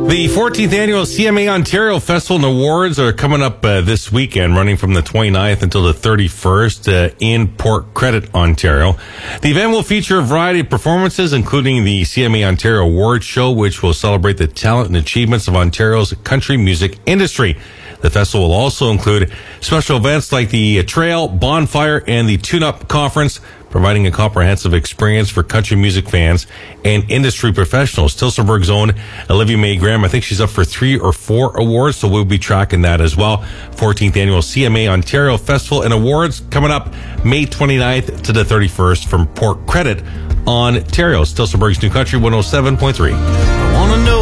The 14th annual CMA Ontario Festival and Awards are coming up this weekend, running from the 29th until the 31st in Port Credit, Ontario. The event will feature a variety of performances, including the CMA Ontario Awards Show, which will celebrate the talent and achievements of Ontario's country music industry. The festival will also include special events like the Trail, Bonfire, and the Tune-Up Conference, providing a comprehensive experience for country music fans and industry professionals. Tillsonburg's own Olivia Mae Graham, I think she's up for 3 or 4 awards, so we'll be tracking that as well. 14th Annual CMA Ontario Festival and Awards coming up May 29th to the 31st from Port Credit, Ontario. Tillsonburg's New Country 107.3. I want to know